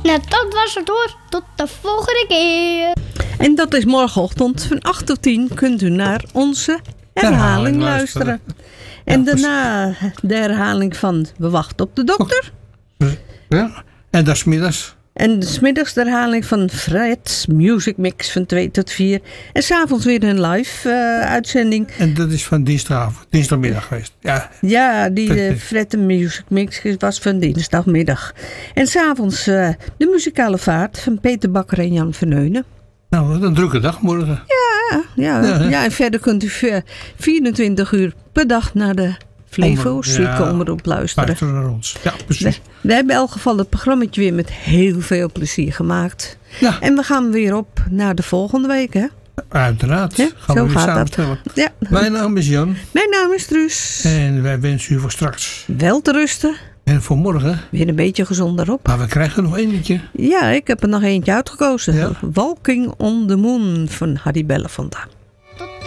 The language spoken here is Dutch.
Nou, dat was het hoor. Tot de volgende keer. En dat is morgenochtend van 8 tot 10 kunt u naar onze herhaling luisteren. En daarna de herhaling van We wachten op de dokter. Ja, en dat is middags. En 's middags de herhaling van Fred's Music Mix van 2 tot 4. En 's avonds weer een live uitzending. En dat is van dinsdagmiddag geweest. Ja, die Fred Music Mix was van dinsdagmiddag. En 's avonds de muzikale vaart van Peter Bakker en Jan Verneunen. Nou, een drukke dag morgen. Ja, en verder kunt u 24 uur per dag naar de Flevo Omroep luisteren. Naar ons. Ja, precies. We hebben in elk geval het programmaatje weer met heel veel plezier gemaakt. Ja. En we gaan weer op naar de volgende week, hè? Uiteraard. Ja, gaan we zo weer gaat samenstellen. dat. Ja. Mijn naam is Jan. Mijn naam is Truus. En wij wensen u voor straks wel te rusten. En voor morgen weer een beetje gezonder op. Maar we krijgen nog eentje. Ja, ik heb er nog eentje uitgekozen. Ja. Walking on the Moon van Harry Belafonte.